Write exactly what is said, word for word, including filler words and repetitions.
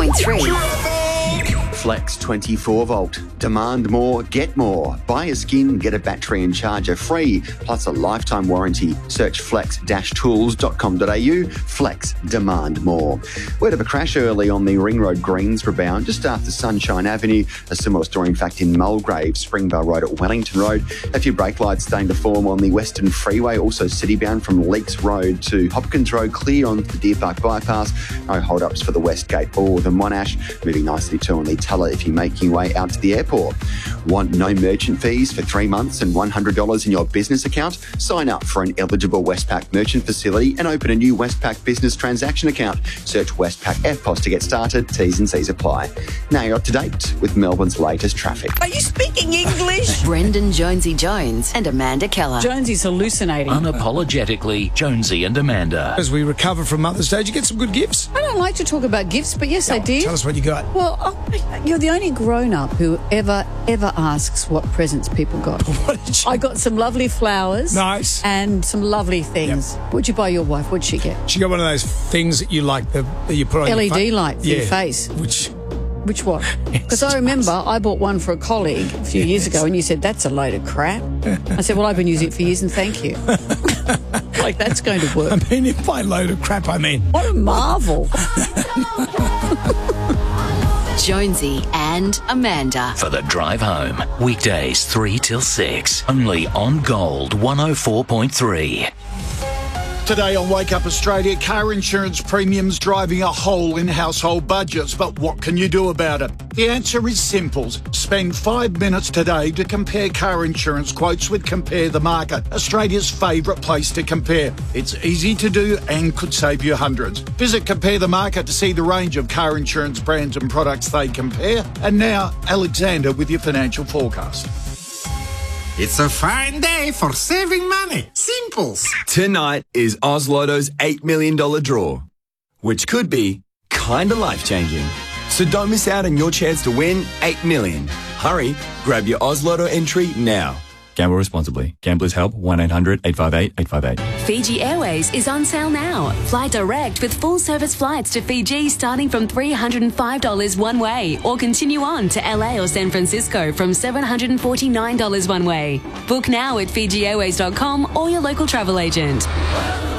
point three. Flex twenty-four volt. Demand more, get more. Buy a skin, get a battery and charger free, plus a lifetime warranty. Search flex dash tools dot com dot a u. Flex, demand more. Word of a crash early on the Ring Road Greensborough bound, just after Sunshine Avenue. A similar story, in fact, in Mulgrave, Springvale Road at Wellington Road. A few brake lights starting to form on the Western Freeway, also city bound from Leaks Road to Hopkins Road, clear onto the Deer Park bypass. No hold-ups for the Westgate or the Monash. Moving nicely too on the Tulla if you're making your way out to the airport. Want no merchant fees for three months and one hundred dollars in your business account? Sign up for an eligible Westpac merchant facility and open a new Westpac business transaction account. Search Westpac F P O S to get started. T's and C's apply. Now you're up to date with Melbourne's latest traffic. Are you speaking English? Brendan Jonesy Jones and Amanda Keller. Jonesy's hallucinating. Unapologetically, Jonesy and Amanda. As we recover from Mother's Day, did you get some good gifts? I don't like to talk about gifts, but yes, I did. Tell us what you got. Well, oh, you're the only grown-up who ever, ever asks what presents people got. What did you... I got some lovely flowers. Nice. And some lovely things. Yep. What'd you buy your wife? What'd she get? She got one of those things that you like, the, that you put on L E D your fa- light for yeah. your face. Which... Which one? Because I remember I bought one for a colleague a few years ago and you said, that's a load of crap. I said, well, I've been using it for years and thank you. Like, that's going to work. I mean, if by load of crap, I mean... What a marvel. Jonesy and Amanda. For the drive home. Weekdays three till six. Only on Gold one oh four point three. Today on Wake Up Australia, car insurance premiums driving a hole in household budgets. But what can you do about it? The answer is simple. Spend five minutes today to compare car insurance quotes with Compare the Market, Australia's favourite place to compare. It's easy to do and could save you hundreds. Visit Compare the Market to see the range of car insurance brands and products they compare. And now, Alexander with your financial forecast. It's a fine day for saving money. Simples. Tonight is Oz Lotto's eight million dollars draw, which could be kinda life-changing. So don't miss out on your chance to win eight million dollars. Hurry, grab your Oz Lotto entry now. Gamble responsibly. Gamblers Help, one eight hundred eight five eight eight five eight. Fiji Airways is on sale now. Fly direct with full-service flights to Fiji starting from three hundred five dollars one way, or continue on to L A or San Francisco from seven hundred forty-nine dollars one way. Book now at fiji airways dot com or your local travel agent.